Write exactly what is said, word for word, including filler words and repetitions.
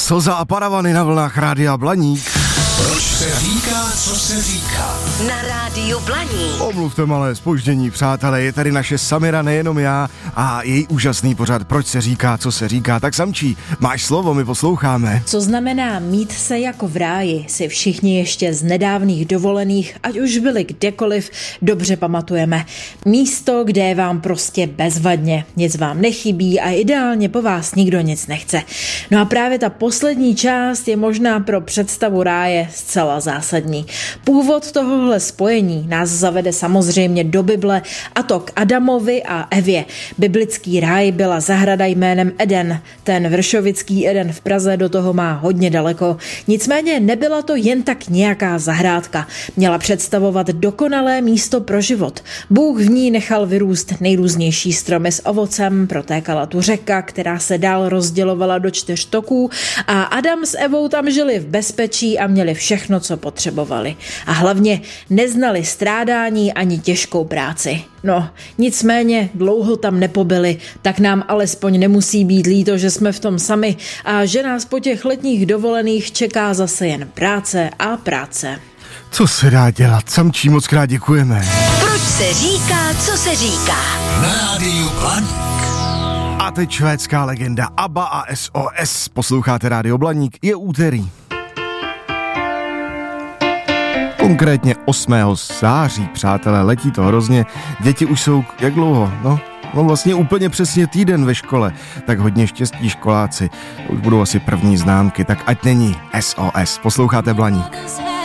Slza a paravany na vlnách Rádia Blaník. Proč se říká, co se říká? Na Rádiu Blaník. Omluvte malé zpoždění, přátelé, je tady naše Samira, nejenom já, a její úžasný pořad Proč se říká, co se říká. Tak Samčí, máš slovo, my posloucháme. Co znamená mít se jako v ráji, si všichni ještě z nedávných dovolených, ať už byli kdekoliv, dobře pamatujeme. Místo, kde je vám prostě bezvadně, nic vám nechybí a ideálně po vás nikdo nic nechce. No a právě ta poslední část je možná pro představu ráje zcela zásadní. Původ tohohle spojení nás zavede samozřejmě do Bible, a to k Adamovi a Evě. Biblický ráj byla zahrada jménem Eden. Ten vršovický Eden v Praze do toho má hodně daleko. Nicméně nebyla to jen tak nějaká zahrádka. Měla představovat dokonalé místo pro život. Bůh v ní nechal vyrůst nejrůznější stromy s ovocem, protékala tu řeka, která se dál rozdělovala do čtyř toků a Adam s Evou tam žili v bezpečí a měli všechno, co potřebovali. A hlavně neznali strádání ani těžkou práci. No, nicméně dlouho tam nepobyli, tak nám alespoň nemusí být líto, že jsme v tom sami a že nás po těch letních dovolených čeká zase jen práce a práce. Co se dá dělat? Samčí, moc krát děkujeme. Proč se říká, co se říká? Na Rádiu Blaník. A teď švédská legenda ABBA a S O S. Posloucháte Rádio Blaník, je úterý. Konkrétně osmého září, přátelé, letí to hrozně. Děti už jsou, jak dlouho? No, no vlastně úplně přesně týden ve škole. Tak hodně štěstí, školáci. To už budou asi první známky, tak ať není S O S. Posloucháte Blaník.